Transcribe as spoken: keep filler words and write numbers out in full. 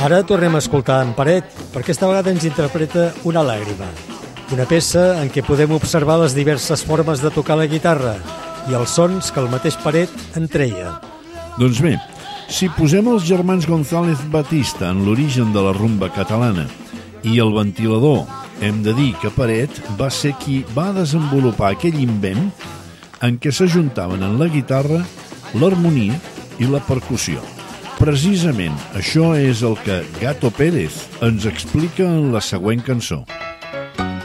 Ara tornem a escoltar en Paret, perquè aquesta vegada ens interpreta Una làgrima, una peça en què podem observar les diverses formes de tocar la guitarra i els sons que el mateix Paret en treia. Doncs bé, si posem els germans González Batista en l'origen de la rumba catalana i el ventilador, hem de dir que Paret va ser qui va desenvolupar aquell invent en què s'ajuntaven en la guitarra l'harmonia i la percussió. Precisament això és el que Gato Pérez ens explica en la següent cançó.